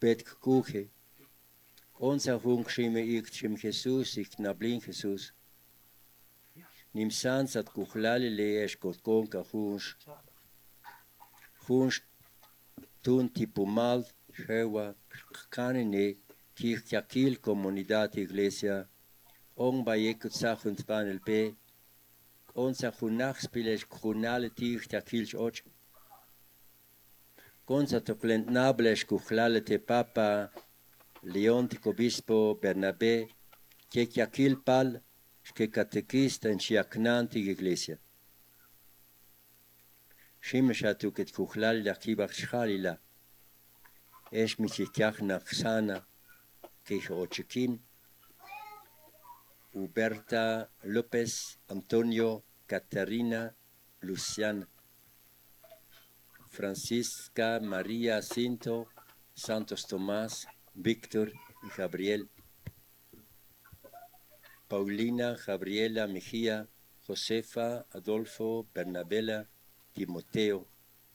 bet kuche. Onsa hung schime ik schim Jesus, ik nablin Jesus. Nim sansat kuchlali leesh kot konka hunsch. Hunsch tun tipo mal, shewa, kanine, kirchakil comunidad iglesia, on bayekut sachunt panel pe, onsa hunachspilesh kunale kirchakil och. Konsa toklent nablesh kuchlale te papa, Leontico Obispo Bernabé, que aquel pal, que catequista en Chiacnanti iglesia. Shimeshatu que kuchlal de akibach schalila, es mi chikiachna xana, que ochikim, Huberta López, Antonio, Caterina, Luciana, Francisca María Cinto, Santos Tomás, Víctor y Gabriel. Paulina, Gabriela, Mejía, Josefa, Adolfo, Bernabela, Timoteo,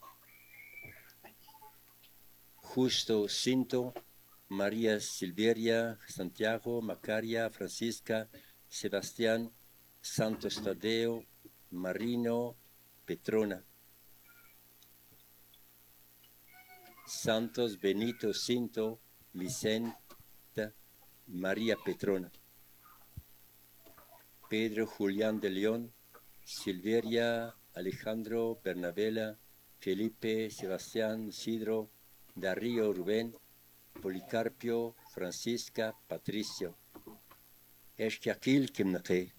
Justo, Cinto, María Silveria, Santiago, Macaria, Francisca, Sebastián, Santos Tadeo, Marino, Petrona. Santos Benito, Cinto, Vicenta, María Petrona. Pedro Julián de León, Silveria, Alejandro, Bernabela, Felipe, Sebastián, Isidro, Darío, Rubén, Policarpio, Francisca, Patricio. Esquiakil Kimnake.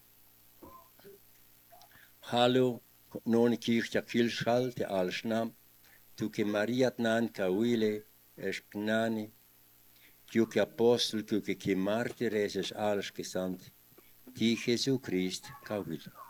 Hallo, non kirchakil schal te alsnam, tu que Maria nan kawile, esknani, tu que apostol, tu que martires es alles gesandt. Die Jesu Christ kawil.